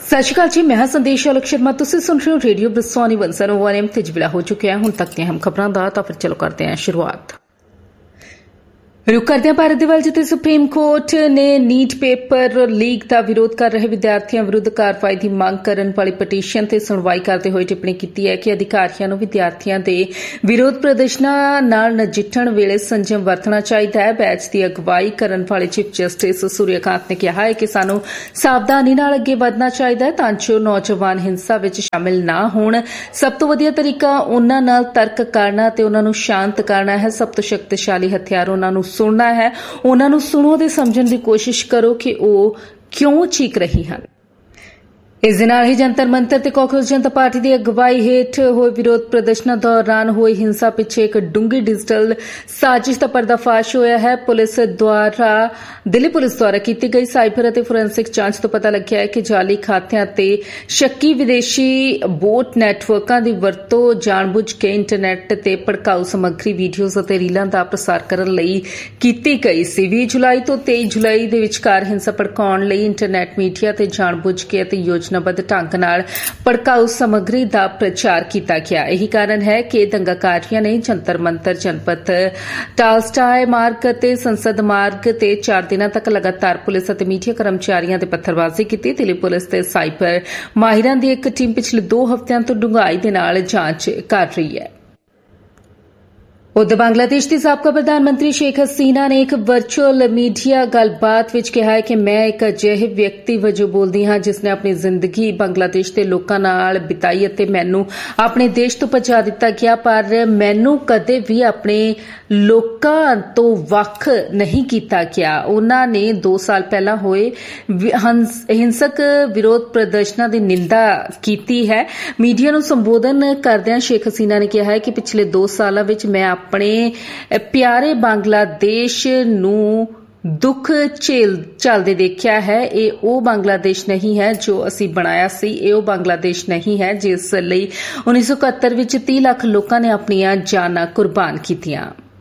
ਸਤਿ ਸ਼੍ਰੀ ਅਕਾਲ ਜੀ, ਮੈਂ ਹਾਂ ਸੰਦੇਸ਼ ਅਲਕ ਸ਼ਰਮਾ। ਤੁਸੀਂ ਸੁਣ ਰਹੇ ਹੋ ਰੇਡੀਓ ਬ੍ਰਿਸਵਾਨੀ 101 FM ਤੇ ਜਿਬਲਾ ਹੋ ਚੁੱਕਿਆ ਹੈ ਹੁਣ ਤੱਕ ਦੀਆਂ ਅਹਿਮ ਖਬਰਾਂ ਦਾ। ਤਾਂ ਫਿਰ ਚਲੋ ਕਰਦੇ ਹਾਂ ਸ਼ੁਰੂਆਤ। रुख करते हैं भारत दे वल, जिथे सुप्रीम कोर्ट ने नीट पेपर लीक का विरोध कर रहे विद्यार्थियों विरुद्ध कार्रवाई की मंग करने वाली पटीशन से सुनवाई करते हुए टिप्पणी की है कि अधिकारियों को विद्यार्थियों के विरोध प्रदर्शनों नाल नजिठण वेले संयम वरतना चाहिए है। बैच की अगवाई करने वाले चीफ जस्टिस सूर्यकांत ने कहा है कि सानू सावधानी नाल अगे वधना चाहिए तां जो नौजवान हिंसा विच शामिल ना होण। सब तो वधिया तरीका उन्हां नाल तर्क करना ते उन्हां नू शांत करना है। सब तो शक्तिशाली हथियार उन्हां नू सुनना है। उन्हां नू सुणो ते समझण दी कोशिश करो कि ਉਹ क्यों चीक रही हैं। इस दे नाल ही जंतर मंतर ते कांग्रेस जनता पार्टी की अगवाई हेठ होए विरोध प्रदर्शनों दौरान हुई हिंसा पिछे एक डूंगी डिजिटल साजिश का पर्दाफाश होया है। दिल्ली पुलिस द्वारा की गई साइबर और फोरेंसिक जांच तो पता लग्या है कि जाली खात्यां ते शक्की विदेशी बोट नैटवर्कां दी वरतों जानबुझ के इंटरनेट ते भड़काऊ समग्री वीडियोज़ और रीलां दा प्रसार करने लई कीती गई सी। 20 जुलाई तो 23 जुलाई दे विचकार हिंसा भड़काउण लई इंटरनेट मीडिया ते जानबुझ के ते योजनाबद्ध ढंग नाल भड़काऊ समग्री का प्रचार किया गया। यही कारण है कि दंगाकारियों ने जंतर मंतर जनपथ टालस्टाय मार्ग ते संसद मार्ग ते 4 दिनों तक लगातार पुलिस और मीडिया कर्मचारियों की पत्थरबाजी की। दिल्ली पुलिस ते साइबर माहिरां दी एक टीम पिछले 2 हफ्तियां तो डूंघाई दे नाल जांच कर रही है। उधर बांग्लादेश की साबका प्रधानमंत्री शेख हसीना ने एक वर्चुअल मीडिया गलबात विच कहा है कि मैं एक अजिहे व्यक्ति वजों बोलदी हां जिसने अपनी जिंदगी बांग्लादेश के लोगों नाल बिताई अते मैनू अपने देश तो भजा दिता गया, पर मैनू कदे भी अपने लोकां तो वख नहीं किया गया। उन्होंने 2 साल पहला होए हिंसक विरोध प्रदर्शनों की निंदा की है। मीडिया नूं संबोधन करदिआं शेख हसीना ने कहा है कि पिछले 2 सालां विच मैं अपने प्यारे बांग्लादेश नूं दुख झेलदे देखिया है। ये ओ बांग्लादेश नहीं है जो असी बनाया सी, ये ओ बांग्लादेश नहीं है जिस लई 1971 विच 30 लाख लोगों ने अपनियां जानां कुर्बान कीतियां।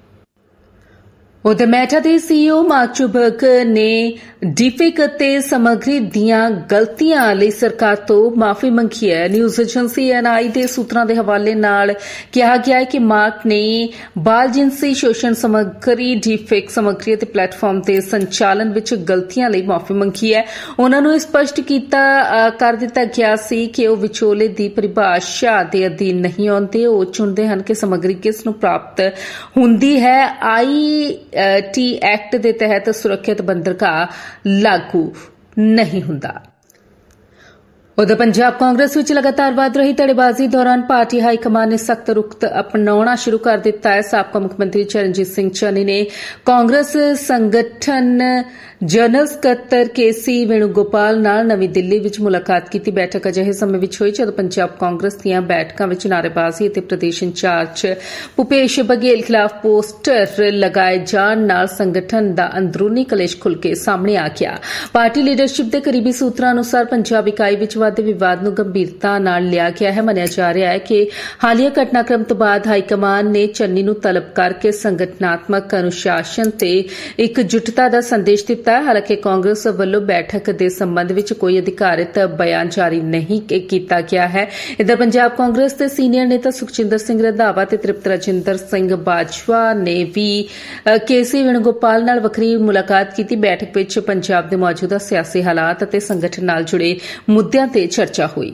उधर मेटा के सीईओ मार्क जुकरबर्ग ने डीफेक ते समग्री दियां गलतियां लई सरकार तो माफी मंगी है। न्यूज़ एजेंसी एनआई के सूत्रां दे हवाले नाल कहा गया है कि मार्क ने बाल जिनसी शोषण समग्री डीफेक समग्री ते प्लेटफॉर्म के संचालन विच गलतियां लई माफी मंगी है। उन्हां नूं स्पष्ट कर दिता गया सी कि ਉਹ ਵਿਚੋਲੇ ਦੀ परिभाषा ਦੇ अधीन नहीं आउंदे। ਉਹ चुनते हैं कि समग्री किस नूं प्राप्त हुंदी है। टी एक्ट के तहत सुरक्षित बंदरगाह लागू नहीं हुंदा। उधर पंजाब कांग्रेस विच लगातार वध रही धड़ेबाजी दौरान पार्टी हाईकमान ने सख्त रुख अपनाना शुरू कर दिता है। साबका मुख्यमंत्री चरणजीत सिंह चन्नी ने कांग्रेस संगठन जनरल सकत्तर केसी वेणुगोपाल नाल नवी दिल्ली विच मुलाकात की। बैठक अजिहे समय विच होई जदों पंजाब कांग्रेस दीआं बैठकां विच नारेबाजी ते प्रदेश इंचार्ज भूपेश बघेल खिलाफ पोस्टर लगाए जाण नाल संगठन दा अंदरूनी कलेश खुल के सामने आ गया। पार्टी लीडरशिप दे करीबी सूत्रां अनुसार पंजाब इकाई विच वाधे विवाद नूं गंभीरता नाल लिया गया है। मन्निया जा रहा है कि हालिया घटनाक्रम तो बाद हाईकमान ने चन्नी नूं तलब करके संगठनात्मक अनुशासन ते एकजुटता दा संदेश दिता। हालांकि कांग्रेस वालों बैठक के संबंध में कोई अधिकारित बयान जारी नहीं किया गया है। इधर पंजाब कांग्रेस के सीनियर नेता सुखजिंदर सिंह रंधावा ते तृप्त राजिंदर सिंह बाजवा ने भी केसी वेणुगोपाल नाल वखरी मुलाकात की। बैठक में पंजाब के मौजूदा सियासी हालात ते संगठन नाल जुड़े मुद्दों ते चर्चा हुई।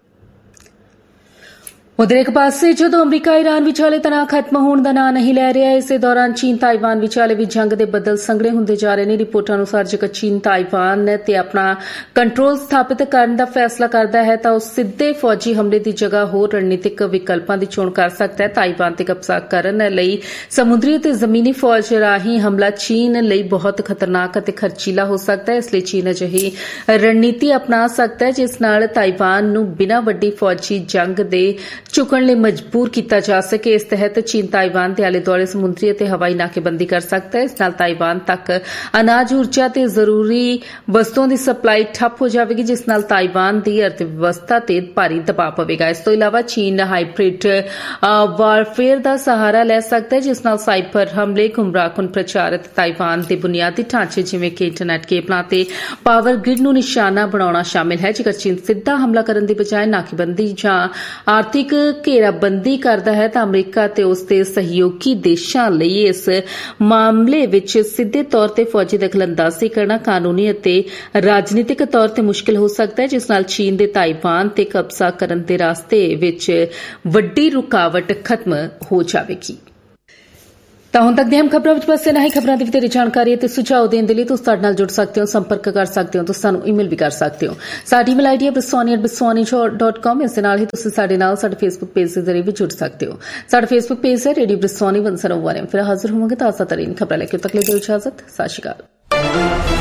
उधर एक पासे जो अमरीका ईरान विचाले तनाव खत्म होने का नां नहीं लै रहा, इस दौरान चीन ताइवान विचाले भी जंग के बदल संघने होंदे जा रहे हैं। रिपोर्टां अनुसार जेकर चीन ताइवान ते अपना कंट्रोल स्थापित करने का फैसला करता है तो सीधे फौजी हमले की जगह होर रणनीतिक विकल्पों की चोण कर सकता है। ताइवान ते कब्जा करने लई समुद्री ते जमीनी फौज राही हमला चीन लई बहुत खतरनाक ते खर्चीला हो सकता है। इसलिए चीन अजिही रणनीति अपना सकता है जिस नाल ताइवान नूं बिना वड्डी फौजी जंग दे चुकण लई मजबूर किया जा सके। इस तहत चीन ताइवान के आले दुआले समुद्री और हवाई नाकेबंदी कर सकता है। इस नाल ताइवान तक अनाज, ऊर्जा ते जरूरी वस्तुओं की सप्लाई ठप हो जाएगी, जिस नाल ताइवान की अर्थव्यवस्था ते भारी दबाव पवेगा। इस तो इलावा चीन हाइब्रिड वारफेयर का सहारा ले सकता है, जिस नाल साइबर हमले, गुमराहकुन प्रचार ते ताइवान के बुनियादी ढांचे जिवें कि इंटरनेट केबलां ते पावर ग्रिड नूं निशाना बनाउणा शामिल है। जेकर चीन सीधा हमला करन दी बजाय नाकेबंदी जां आर्थिक घेराबंदी करदा है तां अमरीका ते उसके सहयोगी देशां लई इस मामले विच सीधे तौर ते फौजी दखलअंदाजी करना कानूनी अते राजनीतिक तौर ते मुश्किल हो सकता है, जिस नाल चीन दे ताइवान ते कब्जा करन दे रास्ते विच वड्डी रुकावट खत्म हो जावेगी। ਤਾਂ ਹੁਣ ਤੱਕ ਦੀਆਂ ਖਬਰਾਂ ਵਿੱਚ ਬਸ ਇਨਾ ਹੀ। ਖਬਰਾਂ ਦੀ ਵਧੇਰੇ ਜਾਣਕਾਰੀ ਅਤੇ ਸੁਝਾਅ ਦੇਣ ਦੇ ਲਈ ਤੁਸੀਂ ਸਾਡੇ ਨਾਲ ਜੁੜ ਸਕਦੇ ਹੋ, ਸੰਪਰਕ ਕਰ ਸਕਦੇ ਹੋ, ਤੁਸੀਂ ਸਾਨੂੰ ਈਮੇਲ ਵੀ ਕਰ ਸਕਦੇ ਹੋ। ਸਾਡੀ ਈਮੇਲ ਆਈਡੀ ਹੈ biswani@biswani.com। ਇਸ ਦੇ ਨਾਲ ਹੀ ਤੁਸੀਂ ਸਾਡੇ ਨਾਲ ਸਾਡੇ ਫੇਸਬੁੱਕ ਪੇਜ ਦੇ ਜ਼ਰੀਏ ਵੀ ਜੁੜ ਸਕਦੇ ਹੋ। ਸਾਡਾ ਫੇਸਬੁੱਕ ਪੇਜ ਹੈ ਰੇਡੀਓ ਬਿਸਵਾਨੀ 101 FM। ਫਿਰ ਹਾਜ਼ਰ ਹੋਵਾਂਗੇ ਤਾਜ਼ਾ ਤਰੀਨ ਖਬਰਾਂ ਲੈ ਕੇ। ਤੱਕ ਲਈ ਦਿਓ ਇਜਾਜ਼ਤ। ਸਤਿ ਸ਼੍ਰੀ ਅਕਾਲ।